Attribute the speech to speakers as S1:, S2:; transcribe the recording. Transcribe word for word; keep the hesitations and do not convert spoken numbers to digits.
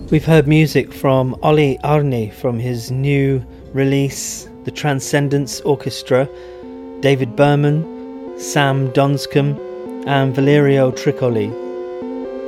S1: We've heard music from Olli Arni from his new release, The Transcendence Orchestra, David Berman, Sam Donscombe and Valerio Triccoli